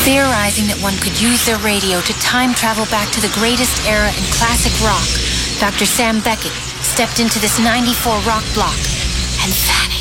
Theorizing that one could use their radio to time travel back to the greatest era in classic rock, Dr. Sam Beckett stepped into this 94 rock block and vanished.